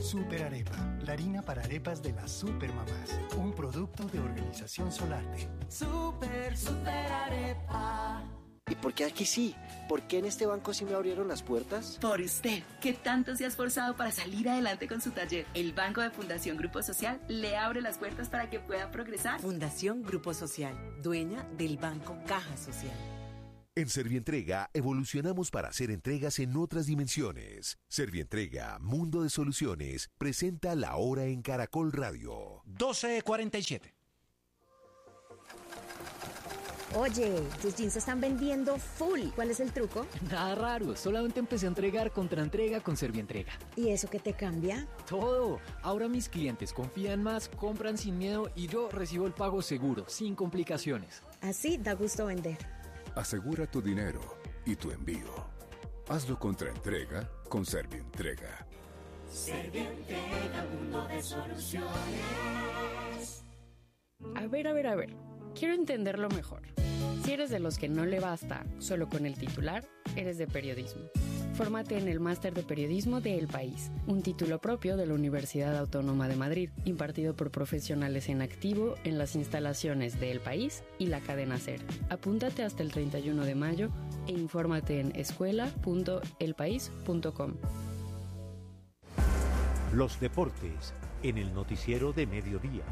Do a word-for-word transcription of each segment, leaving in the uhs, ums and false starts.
Super Arepa, la harina para arepas de las supermamás. Un producto de Organización Solarte. Super, super arepa. ¿Y por qué aquí sí? ¿Por qué en este banco sí me abrieron las puertas? Por usted, que tanto se ha esforzado para salir adelante con su taller. El Banco de Fundación Grupo Social le abre las puertas para que pueda progresar. Fundación Grupo Social, dueña del Banco Caja Social. En Servientrega evolucionamos para hacer entregas en otras dimensiones. Servientrega, Mundo de Soluciones, presenta La Hora en Caracol Radio. doce cuarenta y siete. Oye, tus jeans se están vendiendo full. ¿Cuál es el truco? Nada raro, solamente empecé a entregar contra entrega con Servientrega. ¿Y eso qué te cambia? Todo. Ahora mis clientes confían más, compran sin miedo y yo recibo el pago seguro, sin complicaciones. Así da gusto vender. Asegura tu dinero y tu envío. Hazlo contra entrega con Servientrega. Servientrega, mundo de soluciones. A ver, a ver, a ver. Quiero entenderlo mejor. Si eres de los que no le basta solo con el titular, eres de periodismo. Fórmate en el Máster de Periodismo de El País, un título propio de la Universidad Autónoma de Madrid, impartido por profesionales en activo en las instalaciones de El País y la cadena SER. Apúntate hasta el treinta y uno de mayo e infórmate en escuela punto el país punto com. Los deportes en el noticiero de mediodía.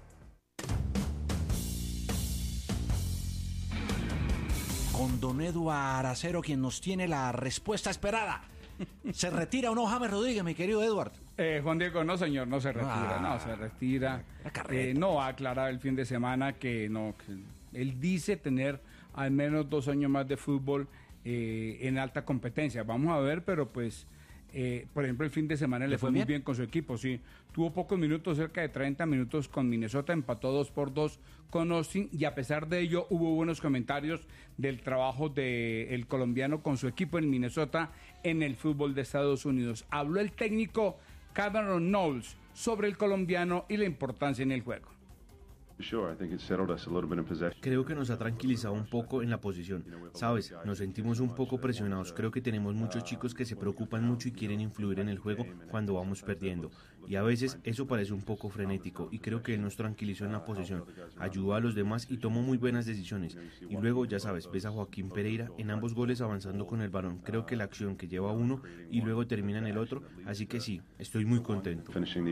Con don Eduard Aracero, quien nos tiene la respuesta esperada. ¿Se retira o no James Rodríguez, mi querido Eduard? Eh, Juan Diego, no señor, no se retira, ah, no se retira. Eh, no ha aclarado el fin de semana que no, que él dice tener al menos dos años más de fútbol eh, en alta competencia. Vamos a ver, pero pues... Eh, por ejemplo, el fin de semana le, ¿Le fue, fue muy bien? bien con su equipo, sí. Tuvo pocos minutos, cerca de treinta minutos con Minnesota, empató dos por dos con Austin y a pesar de ello hubo buenos comentarios del trabajo del colombiano con su equipo en Minnesota en el fútbol de Estados Unidos. Habló el técnico Cameron Knowles sobre el colombiano y la importancia en el juego. Creo que nos ha tranquilizado un poco en la posición. Sabes, nos sentimos un poco presionados. Creo que tenemos muchos chicos que se preocupan mucho y quieren influir en el juego cuando vamos perdiendo. Y a veces eso parece un poco frenético y creo que él nos tranquilizó en la posición. Ayudó a los demás y tomó muy buenas decisiones. Y luego, ya sabes, ves a Joaquín Pereira en ambos goles avanzando con el balón. Creo que la acción que lleva uno y luego termina en el otro. Así que sí, estoy muy contento.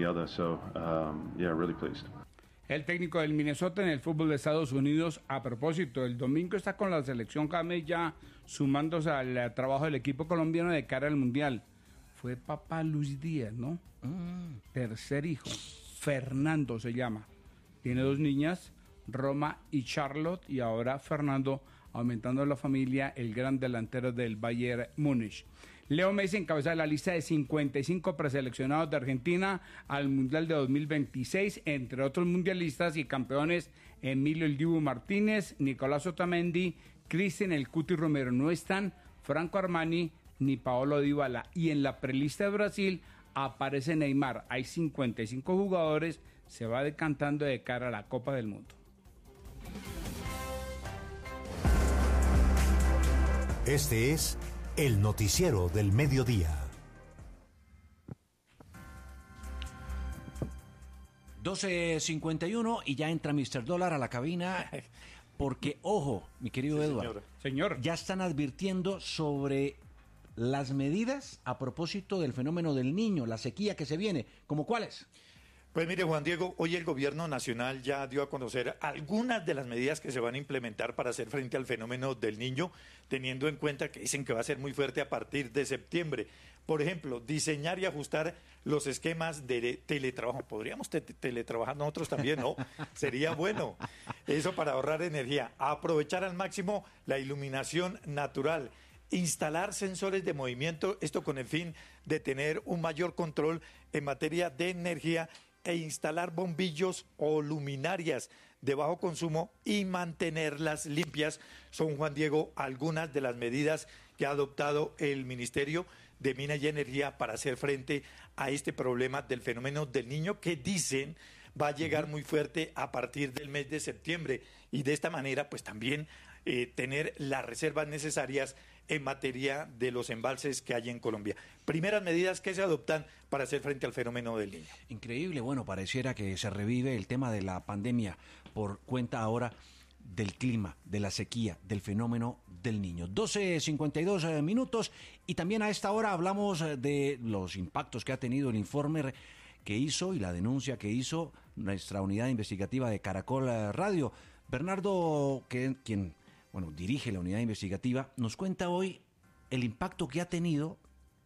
El técnico del Minnesota en el fútbol de Estados Unidos, a propósito, el domingo está con la selección James ya sumándose al trabajo del equipo colombiano de cara al Mundial. Fue papá Luis Díaz, ¿no? Mm. Tercer hijo, Fernando se llama. Tiene dos niñas, Roma y Charlotte, y ahora Fernando, aumentando la familia, el gran delantero del Bayern Múnich. Leo Messi encabeza la lista de cincuenta y cinco preseleccionados de Argentina al Mundial de dos mil veintiséis, entre otros mundialistas y campeones Emilio El Dibu Martínez, Nicolás Otamendi, Cristian El Cuti Romero. No están Franco Armani ni Paolo Dybala. Y en la prelista de Brasil aparece Neymar. Hay cincuenta y cinco jugadores, se va decantando de cara a la Copa del Mundo. Este es el noticiero del mediodía. doce cincuenta y uno y ya entra mister Dólar a la cabina porque, ojo, mi querido sí, Eduardo, señor. ya están advirtiendo sobre las medidas a propósito del fenómeno del Niño, la sequía que se viene. ¿Cómo cuáles? Pues mire, Juan Diego, hoy el gobierno nacional ya dio a conocer algunas de las medidas que se van a implementar para hacer frente al fenómeno del Niño, teniendo en cuenta que dicen que va a ser muy fuerte a partir de septiembre. Por ejemplo, diseñar y ajustar los esquemas de teletrabajo. Podríamos te teletrabajar nosotros también, ¿no? Sería bueno. Eso para ahorrar energía. Aprovechar al máximo la iluminación natural. Instalar sensores de movimiento, esto con el fin de tener un mayor control en materia de energía, e instalar bombillos o luminarias de bajo consumo y mantenerlas limpias. Son, Juan Diego, algunas de las medidas que ha adoptado el Ministerio de Minas y Energía para hacer frente a este problema del fenómeno del Niño, que dicen va a llegar muy fuerte a partir del mes de septiembre, y de esta manera pues también eh, tener las reservas necesarias en materia de los embalses que hay en Colombia. Primeras medidas que se adoptan para hacer frente al fenómeno del Niño. Increíble, bueno, pareciera que se revive el tema de la pandemia por cuenta ahora del clima, de la sequía, del fenómeno del Niño. doce cincuenta y dos minutos y también a esta hora hablamos de los impactos que ha tenido el informe que hizo y la denuncia que hizo nuestra unidad investigativa de Caracol Radio. Bernardo, que, quien bueno, dirige la unidad investigativa, nos cuenta hoy el impacto que ha tenido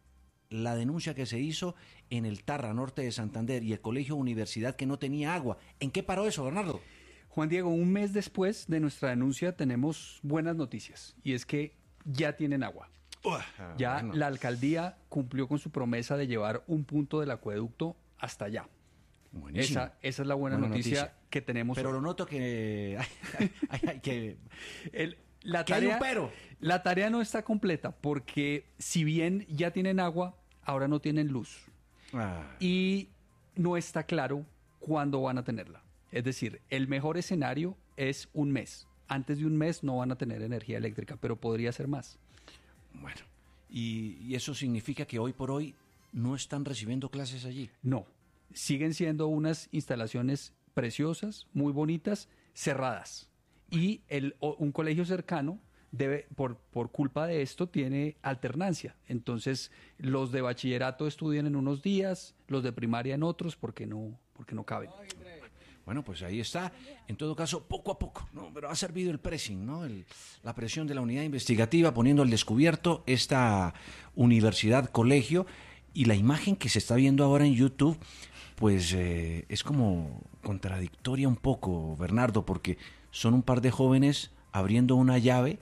la denuncia que se hizo en el Tarra, norte de Santander, y el colegio Universidad que no tenía agua. ¿En qué paró eso, Bernardo? Juan Diego, un mes después de nuestra denuncia tenemos buenas noticias, y es que ya tienen agua. Uh, ya bueno. La alcaldía cumplió con su promesa de llevar un punto del acueducto hasta allá. Esa, esa es la buena, buena noticia, noticia que tenemos. Pero hoy. Lo noto que hay, hay, hay que... El, la, que tarea, hay un pero. La tarea no está completa porque si bien ya tienen agua, ahora no tienen luz. Ah. Y no está claro cuándo van a tenerla. Es decir, el mejor escenario es un mes. Antes de un mes no van a tener energía eléctrica, pero podría ser más. Bueno, y, y eso significa que hoy por hoy no están recibiendo clases allí. No, siguen siendo unas instalaciones preciosas, muy bonitas, cerradas. Y el, un colegio cercano debe, por, por culpa de esto, tiene alternancia. Entonces, los de bachillerato estudian en unos días, los de primaria en otros, porque no, porque no caben. Bueno, pues ahí está. En todo caso, poco a poco, ¿no? Pero ha servido el pressing, ¿no? El, la presión de la unidad investigativa poniendo al descubierto esta universidad, colegio, y la imagen que se está viendo ahora en YouTube, pues eh, es como contradictoria un poco, Bernardo, porque son un par de jóvenes abriendo una llave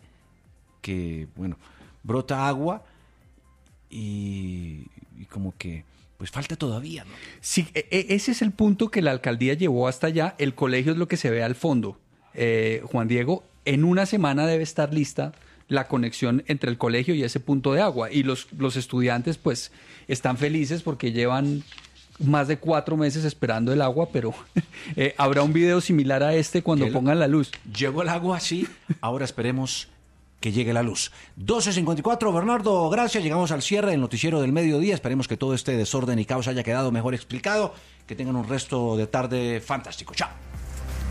que, bueno, brota agua y, y como que... pues falta todavía, ¿no? Sí, ese es el punto que la alcaldía llevó hasta allá. El colegio es lo que se ve al fondo. Eh, Juan Diego, en una semana debe estar lista la conexión entre el colegio y ese punto de agua. Y los, los estudiantes, pues, están felices porque llevan más de cuatro meses esperando el agua, pero eh, habrá un video similar a este cuando pongan la luz. Llegó el agua, sí. Ahora esperemos que llegue la luz. doce cincuenta y cuatro, Bernardo, gracias. Llegamos al cierre del noticiero del mediodía. Esperemos que todo este desorden y caos haya quedado mejor explicado. Que tengan un resto de tarde fantástico. Chao.